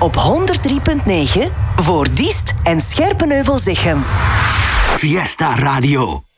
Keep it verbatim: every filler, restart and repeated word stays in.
op honderd drie punt negen voor Diest en Scherpenheuvel-Zichem. Fiesta Radio.